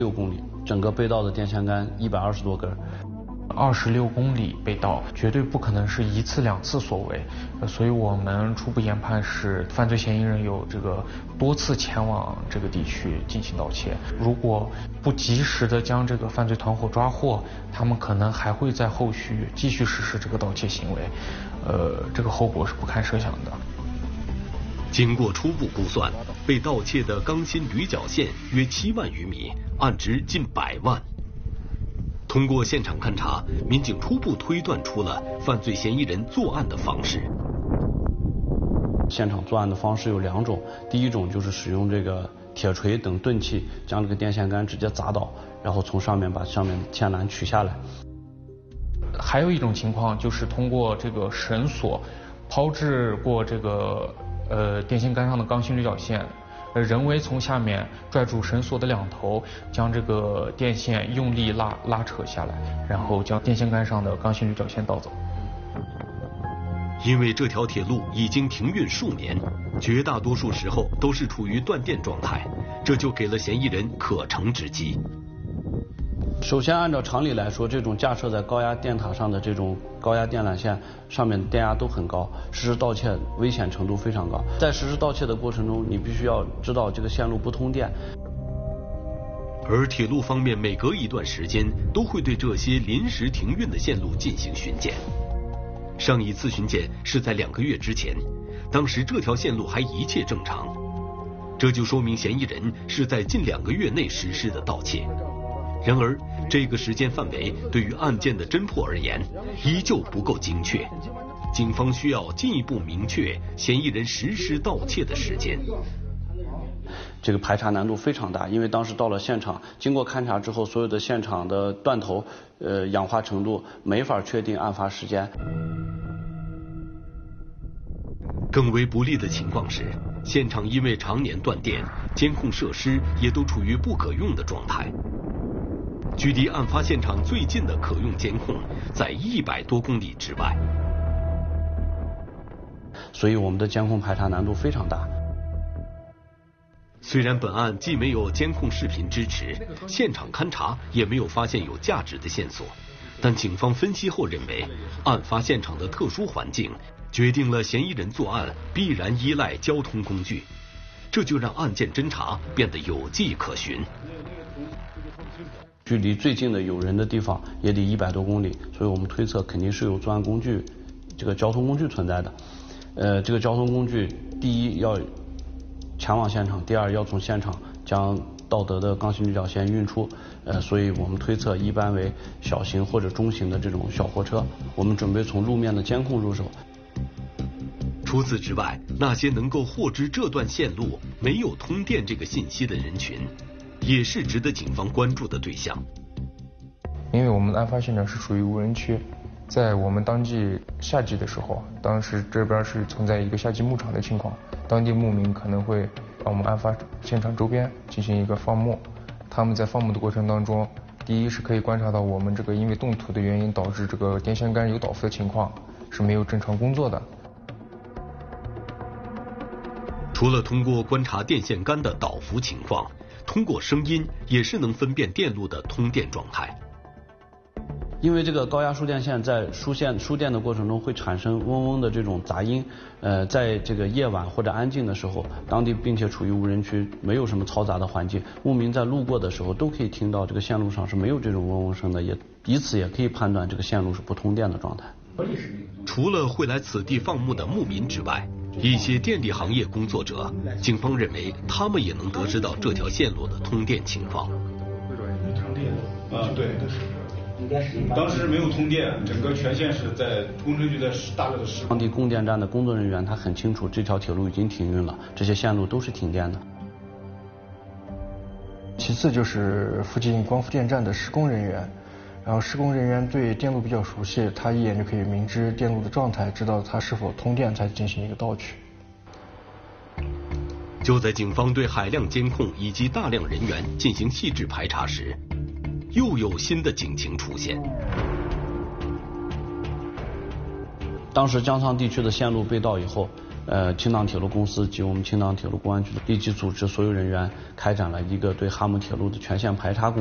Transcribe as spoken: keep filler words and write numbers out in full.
六公里，整个被盗的电线杆一百二十多根。 二十六公里被盗，绝对不可能是一次两次所为，呃，所以我们初步研判是犯罪嫌疑人有这个多次前往这个地区进行盗窃。如果不及时的将这个犯罪团伙抓获，他们可能还会在后续继续实施这个盗窃行为，呃，这个后果是不堪设想的。 经过初步估算，被盗窃的钢筋铝角线约七万余米，案值近百万。通过现场勘查，民警初步推断出了犯罪嫌疑人作案的方式。 现场作案的方式有两种，第一种就是使用这个铁锤等钝器将这个电线杆直接砸倒，然后从上面把上面的线缆取下来。 还有一种情况就是通过这个绳索抛掷过这个呃电线杆上的钢筋铝角线。呃，人为从下面拽住绳索的两头，将这个电线用力拉拉扯下来，然后将电线杆上的钢筋铝角线盗走。 因为这条铁路已经停运数年，绝大多数时候都是处于断电状态，这就给了嫌疑人可乘之机。 首先，按照常理来说，这种架设在高压电塔上的这种高压电缆线上面的电压都很高，实施盗窃危险程度非常高。在实施盗窃的过程中，你必须要知道这个线路不通电。 而铁路方面每隔一段时间都会对这些临时停运的线路进行巡检。上一次巡检是在两个月之前，当时这条线路还一切正常，这就说明嫌疑人是在近两个月内实施的盗窃。然而，这个时间范围对于案件的侦破而言，依旧不够精确。警方需要进一步明确嫌疑人实施盗窃的时间。 这个排查难度非常大，因为当时到了现场，经过勘查之后，所有的现场的断头、呃氧化程度没法确定案发时间。 更为不利的情况是，现场因为常年断电，监控设施也都处于不可用的状态。距离案发现场最近的可用监控在一百多公里之外， 所以我们的监控排查难度非常大。 虽然本案既没有监控视频支持，现场勘查也没有发现有价值的线索，但警方分析后认为，案发现场的特殊环境决定了嫌疑人作案必然依赖交通工具，这就让案件侦查变得有迹可循。 距离最近的有人的地方也得一百多公里，所以我们推测肯定是有作案工具，这个交通工具存在的。呃，这个交通工具，第一要前往现场，第二要从现场将盗得的钢筋铝角线运出。呃，所以我们推测一般为小型或者中型的这种小货车。我们准备从路面的监控入手。 除此之外，那些能够获知这段线路没有通电这个信息的人群，也是值得警方关注的对象。 因为我们的案发现场是属于无人区，在我们当季夏季的时候，当时这边是存在一个夏季牧场的情况，当地牧民可能会让我们案发现场周边进行一个放牧。他们在放牧的过程当中，第一是可以观察到我们这个因为冻土的原因导致这个电线杆有倒伏的情况是没有正常工作的。 除了通过观察电线杆的倒伏情况，通过声音也是能分辨电路的通电状态。 因为这个高压输电线在输线输电的过程中会产生嗡嗡的这种杂音，呃，在这个夜晚或者安静的时候，当地并且处于无人区，没有什么嘈杂的环境，牧民在路过的时候都可以听到这个线路上是没有这种嗡嗡声的，也以此也可以判断这个线路是不通电的状态。 除了会来此地放牧的牧民之外，一些电力行业工作者，警方认为他们也能得知到这条线路的通电情况。 啊，对，当时没有通电，整个全线是在工程局在大概的施工。 当地供电站的工作人员他很清楚，这条铁路已经停运了，这些线路都是停电的。 其次就是附近光伏电站的施工人员。然后施工人员对电路比较熟悉，他一眼就可以明知电路的状态，知道它是否通电，才进行一个盗取。 就在警方对海量监控以及大量人员进行细致排查时，又有新的警情出现。 当时江沧地区的线路被盗以后， 呃，青藏铁路公司及我们青藏铁路公安局立即组织所有人员开展了一个对哈姆铁路的全线排查工作。